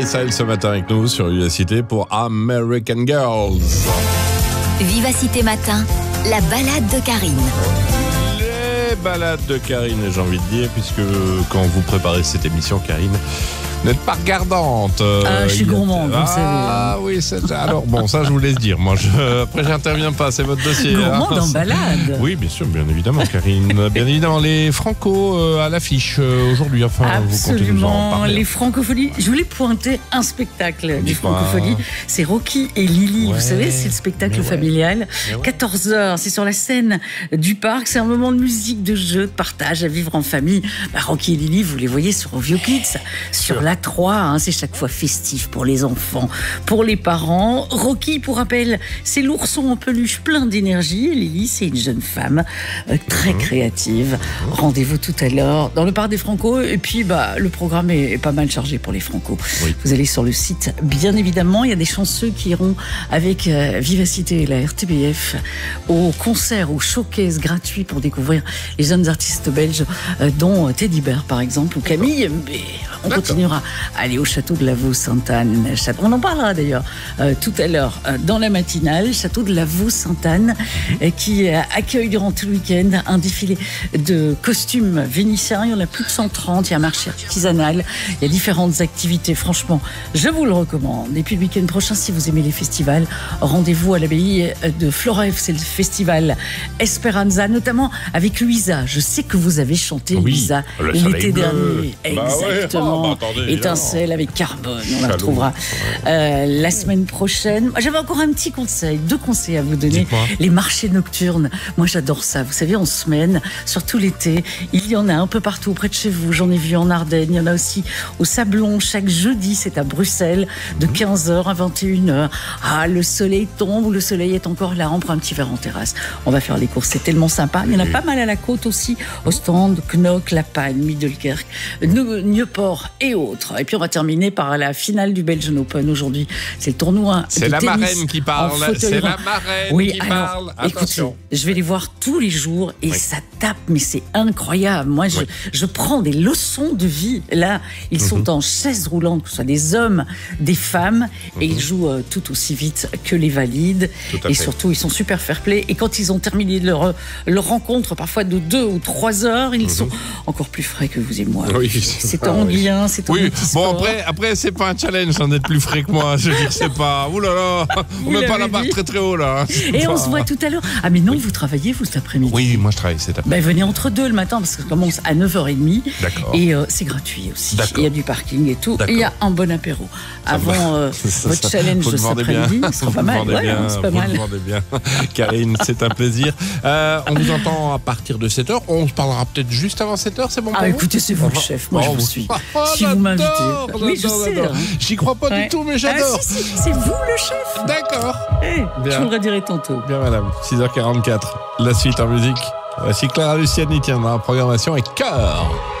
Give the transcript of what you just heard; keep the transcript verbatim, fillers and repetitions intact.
Sale ce matin avec nous sur Vivacité pour American Girls. Vivacité Matin, la balade de Karine. Les balades de Karine, j'ai envie de dire, puisque quand vous préparez cette émission, Karine, vous n'êtes pas regardante. Ah, je suis gourmande, vous savez. Ah oui, c'est... alors bon, ça je vous laisse dire. Moi, je... après, j'interviens pas, c'est votre dossier. Gourmande hein. en balade. Oui, bien sûr, bien évidemment, Karine. Bien évidemment, les Franco euh, à l'affiche euh, aujourd'hui. Enfin, vous comptez nous en Absolument, parler. les francophonies. Je voulais pointer un spectacle des Dites-moi. francophonies. C'est Rocky et Lily. Ouais, vous savez, c'est le spectacle mais ouais. familial. Mais ouais. quatorze heures, c'est sur la scène du parc. C'est un moment de musique, de jeu, de partage, à vivre en famille. Bah, Rocky et Lily, vous les voyez sur Ovio Kids, sur la trois. Hein, c'est chaque fois festif pour les enfants, pour les parents. Rocky, pour rappel, c'est l'ourson en peluche plein d'énergie. Et Lily, c'est une jeune femme euh, très créative. Rendez-vous tout à l'heure dans le parc des Franco. Et puis, bah, le programme est, est pas mal chargé pour les Franco. Oui. Vous allez sur le site, bien évidemment. Il y a des chanceux qui iront avec euh, Vivacité et la R T B F au concert, au showcase gratuit pour découvrir les jeunes artistes belges, euh, dont euh, Teddy Bear, par exemple, ou Camille. Mais on D'accord. continuera à aller au château de Lavaux-Sainte-Anne. On en parlera d'ailleurs euh, tout à l'heure euh, dans la matinale. Château de Lavaux-Sainte-Anne euh, qui euh, accueille durant tout le week-end un défilé de costumes vénitiens. Il y en a plus de cent trente. Il y a un marché artisanal. Il y a différentes activités. Franchement, je vous le recommande. Et puis le week-end prochain, si vous aimez les festivals, rendez-vous à l'abbaye de Flora F. C'est le festival Esperanza, notamment avec Louisa. Je sais que vous avez chanté Oui, Louisa le soleil l'été bleu. dernier. Bah ouais. Exactement. Oh, bah attendez, Étincelle avec Carbone. On la Chalot. retrouvera euh, la semaine prochaine. Moi, j'avais encore un petit conseil, deux conseils à vous donner. Dites-moi. Les marchés nocturnes. Moi, j'adore ça. Vous savez, en semaine, surtout l'été, il y en a un peu partout près de chez vous. J'en ai vu en Ardennes. Il y en a aussi au Sablon. Chaque jeudi, c'est à Bruxelles, de quinze heures à vingt et une heures. Ah, le soleil tombe ou le soleil est encore là. On prend un petit verre en terrasse. On va faire les courses. C'est tellement sympa. Il y en a pas mal à la côte aussi. Ostende, Knock, La Panne, Middelkerk, Nieuport et autres. Et puis on va terminer par la finale du Belgian Open aujourd'hui. C'est le tournoi C'est de la tennis marraine qui en parle. fauteuil C'est roulant. la marraine Oui, qui alors, parle. Attention. écoutez, je vais les voir tous les jours et Oui. ça tape, mais c'est incroyable. Moi, je, Oui. je prends des leçons de vie. Là, ils sont en chaise roulante, que ce soit des hommes, des femmes, et ils jouent euh, tout aussi vite que les valides. Tout à Et fait. surtout, ils sont super fair-play. Et quand ils ont terminé leur, leur rencontre, parfois de deux ou trois heures, ils sont encore plus frais que vous et moi. Oui, C'est ça, anguien, c'est un Oui, petit bon sport. après, après c'est pas un challenge d'en être plus frais que moi. Je veux dire, c'est pas. Ouh là là, on Vous met pas l'avez la barre dit. très très haut là. C'est Et on pas- se voit tout à l'heure. Ah mais non, vous travaillez vous cet après-midi. Oui, moi je travaille cet après-midi. Ben, venez entre deux le matin parce que ça commence à neuf heures trente. D'accord. Et euh, c'est gratuit aussi. D'accord. Il y a du parking et tout. D'accord. Et il y a un bon apéro. Avant euh, Ça, votre ça, challenge vous de le cet vendez bien. après-midi, ce sera Vous pas le mal. vendez Ouais, bien, non, c'est pas vous mal. le vendez bien. Karine, c'est un plaisir. Euh, on vous entend à partir de sept heures. On se parlera peut-être juste avant sept heures, c'est bon pour Ah vous écoutez, c'est vous le Oh, chef. Moi, je oh, vous suis. oh, Si vous m'invitez. j'adore, Oui, je j'adore, sais. j'adore. hein. J'y crois pas Ouais. du tout, mais j'adore. Ah, si, si, c'est vous le chef. D'accord. Eh, Bien. je vous le redirai tantôt. Bien, madame. six heures quarante-quatre. La suite en musique. Voici Clara Luciani, tiens, dans la programmation et cœur.